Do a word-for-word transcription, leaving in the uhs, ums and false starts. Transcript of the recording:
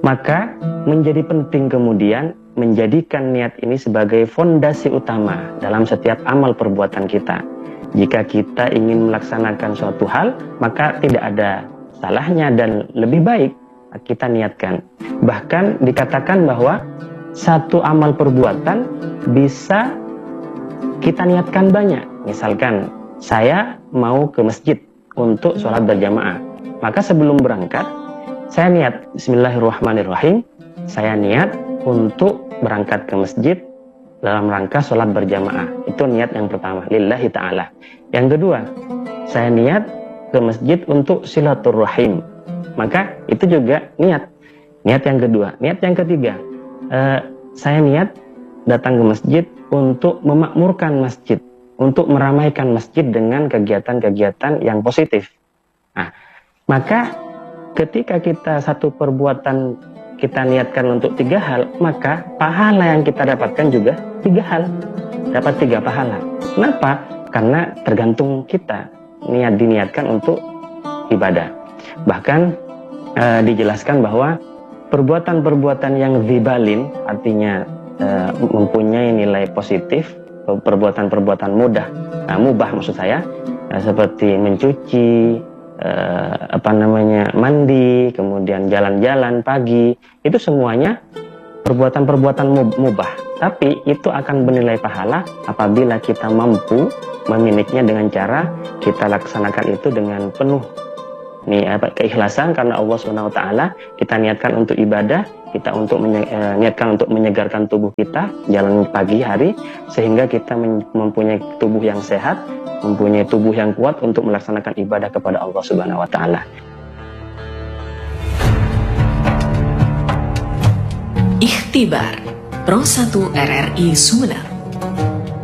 Maka menjadi penting kemudian menjadikan niat ini sebagai fondasi utama dalam setiap amal perbuatan kita. Jika kita ingin melaksanakan suatu hal, maka tidak ada salahnya dan lebih baik kita niatkan. Bahkan dikatakan bahwa satu amal perbuatan bisa kita niatkan banyak. Misalkan saya mau ke masjid untuk sholat berjamaah, maka sebelum berangkat saya niat bismillahirrahmanirrahim, saya niat untuk berangkat ke masjid dalam rangka sholat berjamaah. Itu niat yang pertama, lillahi ta'ala. Yang kedua, saya niat ke masjid untuk silaturrahim, maka itu juga niat. Niat yang kedua. Niat yang ketiga, eh, saya niat datang ke masjid untuk memakmurkan masjid, untuk meramaikan masjid dengan kegiatan-kegiatan yang positif. Nah, maka ketika kita satu perbuatan kita niatkan untuk tiga hal, maka pahala yang kita dapatkan juga tiga hal. Dapat tiga pahala. Kenapa? Karena tergantung kita niat diniatkan untuk ibadah. Bahkan e, dijelaskan bahwa perbuatan-perbuatan yang zibalin, artinya e, mempunyai nilai positif, perbuatan-perbuatan mudah, nah, mubah maksud saya, e, seperti mencuci, Uh, apa namanya mandi, kemudian jalan-jalan pagi, itu semuanya perbuatan-perbuatan mubah, tapi itu akan bernilai pahala apabila kita mampu memilikinya dengan cara kita laksanakan itu dengan penuh nih apa keikhlasan karena Allah subhanahu wa taala. Kita niatkan untuk ibadah, kita untuk menye, eh, niatkan untuk menyegarkan tubuh kita jalan pagi hari, sehingga kita mempunyai tubuh yang sehat, mempunyai tubuh yang kuat untuk melaksanakan ibadah kepada Allah subhanahu wa taala. Ikhtibar Pro satu R R I Sumeneb.